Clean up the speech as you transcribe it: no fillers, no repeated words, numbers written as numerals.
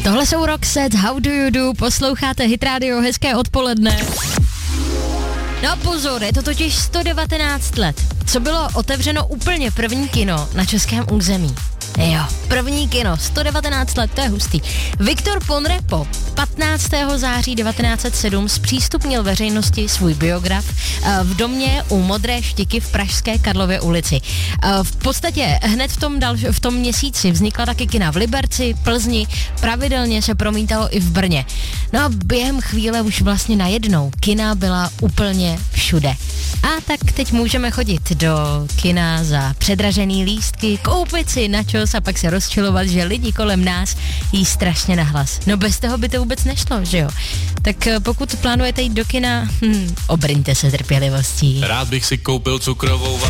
Tohle jsou Roxette, How Do You Do, posloucháte Hit Radio, hezké odpoledne. No pozor, je to totiž 119 let, co bylo otevřeno úplně první kino na českém území. Jo, první kino, 119 let, to je hustý. Viktor Ponrepo 15. září 1907 zpřístupnil veřejnosti svůj biograf v domě u Modré štiky v pražské Karlově ulici. V podstatě hned v tom měsíci vznikla taky kina v Liberci, Plzni, pravidelně se promítalo i v Brně. No a během chvíle už vlastně najednou kina byla úplně všude. A tak teď můžeme chodit do kina za předražený lístky, koupit si načos a pak se rozčilovat, že lidi kolem nás jí strašně nahlas. No bez toho by to vůbec nešlo, že jo? Tak pokud plánujete jít do kina, obrňte se trpělivostí. Rád bych si koupil cukrovou